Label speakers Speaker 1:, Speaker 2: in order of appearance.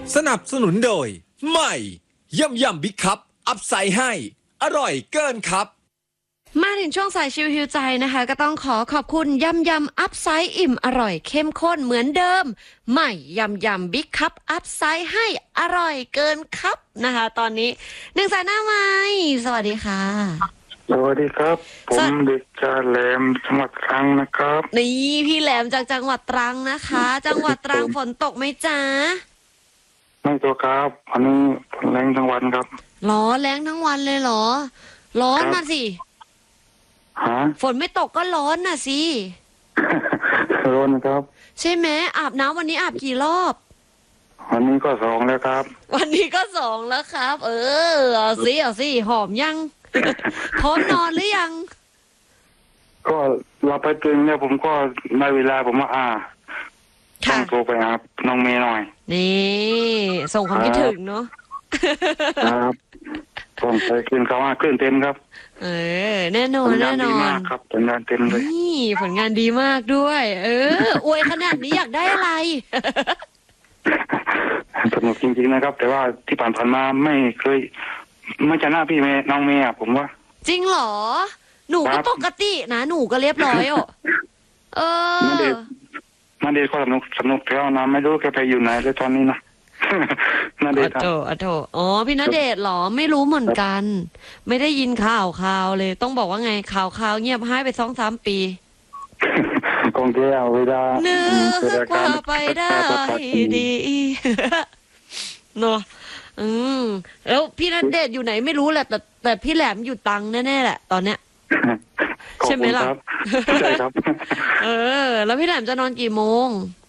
Speaker 1: สนับสนุนโดยใหม่ยำบิ๊กคัพอัพไซด์ให้อร่อยเกินครับ
Speaker 2: มาถึงช่วงสายชิวฮิวใจนะคะก็ต้องขอบคุณยำอัพไซด์อิ่มอร่อยเข้มข้นเหมือนเดิมใหม่ยำบิ๊กคัพอัพไซด์ให้อร่อยเกินครับนะคะตอนนี้หนึ่งสายหน้าไม้สวัสดีค่ะ
Speaker 3: สวัสดีครับผมเด็กชายแหลมจังหวัดตรังนะครับ
Speaker 2: นี่พี่แหลมจากจังหวัดตรังนะคะ จังหวัดตรังฝนตกไหมจ๊ะ
Speaker 3: ไม่ตัวครับวันนี้ฝนแรงทั้งวันครับ
Speaker 2: หรอแรงทั้งวันเลยเหรอร้อนน่ะสิฝนไม่ตกก็ร้อนน่ะสิ
Speaker 3: ร้อนครับ
Speaker 2: ใช่ไหมอาบน้ำวันนี้อาบกี่รอบ
Speaker 3: วันนี้ก็2แล้วครับ
Speaker 2: วันนี้ก็2แล้วครับเอาสิหอมยัง พร้อมนอนหรือยัง
Speaker 3: ก็เราไปตื่นเนี่ยผมก็ในเวลาผมว่าต้องโทรไปครับน้องเมย์หน่อย
Speaker 2: นี่ส่งความคิดถึงเนาะ
Speaker 3: ครับผมไปขึ้นเขาว่าขึ้นเต็มครับ
Speaker 2: แน่นอน
Speaker 3: ครับผลงานเต็มเลย
Speaker 2: นี่ผลงานดีมากด้วยอวยขนาดนี้อยากได้อะไร
Speaker 3: สนุกจริงๆนะครับแต่ว่าที่ผ่านมาไม่เคยไม่ชนะพี่เมย์น้องเมย์ผมว่า
Speaker 2: จริงเหรอหนูก็ปกตินะหนูก็เรียบร้อย
Speaker 3: มาเดชก็สนุกแล้วนะไม่รู้แกไปอยู่ไหนเลยตอนนี้นะนาเดช
Speaker 2: โถอ๋อพี่ณเดชน์หรอไม่รู้เหมือนกันไม่ได้ยินข่าวเลยต้องบอกว่าไงข่าวเงียบหายไป 2-3 ปี
Speaker 3: คงแก้วเวลา
Speaker 2: นึกว่าไปได้ดีเนาะแล้วพี่ณเดชน์อยู่ไหนไม่รู้แหละแต่พี่แหลมอยู่ตังแน่ๆแหละตอนเนี้ยใช่ไหมล่ะ
Speaker 3: ใช่ครับ
Speaker 2: แล้วพี่แหลมจะนอนกี่โมง